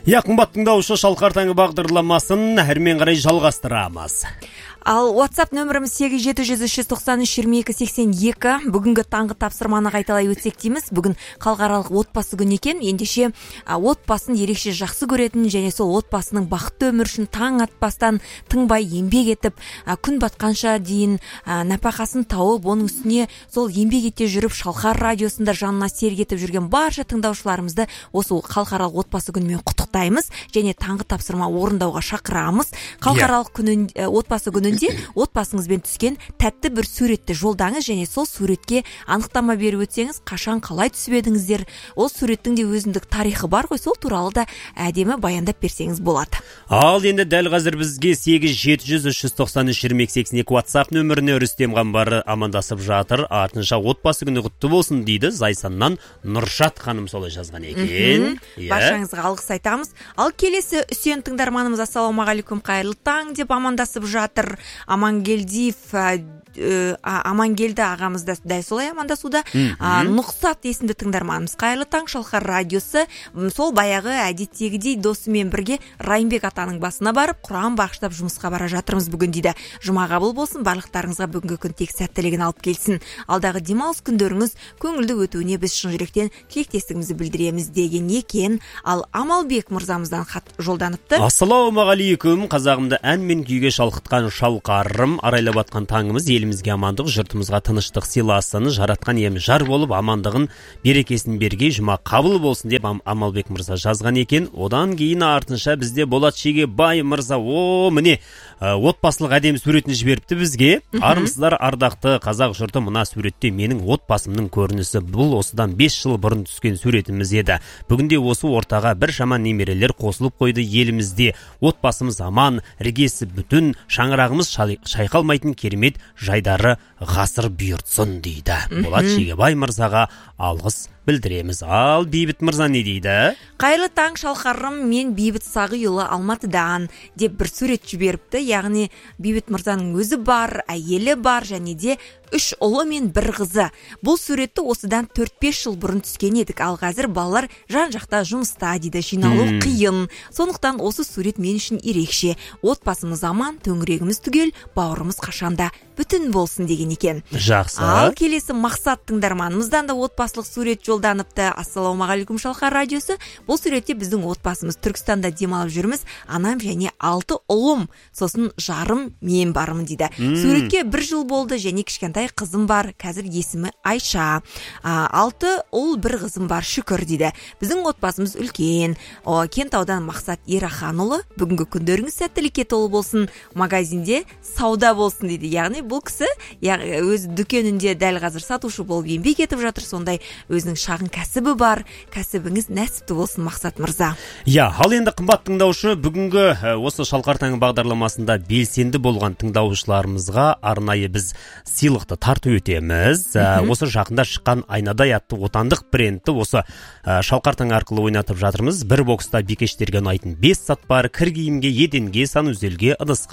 Қымбат тыңдаушы, Шалқар таңы бағдарламасын әрмен қарай жалғастырамыз. Ал WhatsApp нөміріміз 87-393-2282. Бүгінгі таңғы тапсырманы қайталай өтсек дейміз. Бүгін халықаралық отбасы күні екен. Ендеше отбасын ерекше жақсы көретін және сол отбасының бақытты өмір үшін таң атпастан тыңбай еңбек етіп, күн батқанша дейін нәпақасын тауып, оның үстіне сол еңбек ете жүріп Шалқар радиосында жанына серік етіп жүрген барша тыңдаушыларымызды осы халықаралық отбасы күнімен құттықтаймыз және таңғы тапсырма орындауға шақырамыз. Халықаралық отбасы күні отбасыңызбен түскен тәтті бір суретті жолдаңыз және сол суретке анықтама беріп өтсеңіз, қашан қалай түсіп едіңіздер, ол суреттің де өзіндік тарихы бар ғой, сол туралы да әдемі баяндап берсеңіз болады. Ал енді дәл қазір бізге 87-393-2282 WhatsApp нөміріне Рүстем Қамбары амандасып жатыр. Артынша отбасы күні құтты болсын дейді. Зайсаннан Нұршат ханым солай жазған екен. Баршаңызға алғыс айтамыз. Ал келесі Үсен тыңдарманымыз ассалаумағалейкум, қайырлы таң деп амандасып жатыр. Амангелді ағамыз да дәл солай амандасуда. Нұқсат есімді тыңдарманымыз, қайырлы таң, Шалқар радиосы. Сол баяғы әдеттегідей досымен бірге Райымбек атаның басына барып, Құран бағыштап жұмысқа бара жатырмыз бүгін дейді. Жұма қабыл болсын, барлықтарыңызға бүгінгі күн тек сәттілігін алып келсін. Алдағы демалыс күндеріңіз көңілді өтуіне біз шын жүректен тілектестігімізді білдіреміз деген екен. Ал Амалбек мырзамыздан хат жолданыпты. Ассалаумағалейкум, қазағымды ән мен күйге шалқытқан Шалқарым, арайлап атқан таңымыз елімізге амандық, жұртымызға тыныштық сыйласын, жаратқан ием жар болып амандығын берекесін берге, жұма қабыл болсын деп Амалбек мырза жазған екен. Одан кейін артынша бізде Болат Шегебай мырза, міне отбасылық әдемі суретін жіберіпті бізге. Армысыздар ардақты қазақ жұрты, мына суретте менің отбасымның көрінісі. Бұл осыдан 5 жыл бұрын түскен суретіміз еді. Бүгінде осы ортаға бір шама немерелер қосылып қойды елімізде. Отбасымыз аман, іргесі бүтін, шаңырағымыз шайқалмайтын керемет жайдары ғасыр бұйыртсын дейді. Болат Шегебай мырзаға алғыс білдіреміз. Ал Бейбіт мырза не дейді? Қайырлы таң, Шалқарым, мен Бейбіт Сағиұлы Алматыдан деп бір сурет жіберіпті. Яғни Бейбіт мырзаның өзі бар, әйелі бар және де 3 ұлы мен 1 қызы. Бұл суретті осыдан 4-5 жыл бұрын түскен едік. Ал қазір балалар жан-жақта жұмыста дейді, жиналу қиын. Сондықтан осы сурет мен үшін ерекше. Отбасымыз аман, төңірегіміз түгел, бауырымыз қашанда бүтін болсын деген екен. Жақсы. Ал келесі Мақсат тыңдарманымыздан да отбасылық сурет жолданыпты. Ассалаумағалейкум, Шалқар радиосы. Бұл суретте біздің отбасымыз Түркістанда демалып жүрміз. Анам және 6 ұлым, сосын жарым мен бармын дейді. Суретке 1 жыл болды және кішкентай қызым бар, қазір есімі Айша. 6 ұл, 1 қызым бар, шүкір дейді. Біздің отбасымыз үлкен. Кентаудан Мақсат Ераханұлы, бүгінгі күндеріңіз сәттілікке толы болсын, магазинде сауда болсын дейді. Яғни бұл кісі өз дүкенінде дәл қазір сатушы болып еңбек етіп жатыр, сондай өзінің шағын кәсібі бар. Кәсібіңіз нәсіпті болсын, Мақсат мырза. Ал енді қымбат тыңдаушы, бүгінгі осы Шалқар таңы бағдарламасында белсенді болған тыңдаушыларымызға арнайы біз сыйлықты тарту етеміз. Осы жақында шыққан Айнадай атты отандық брендті осы Шалқар таңы арқылы ойнатып жатырмыз. Бір бокста бикештерге ұнайтын 5 сат бар, кір киімге, еденге, санузелге, ыдысқа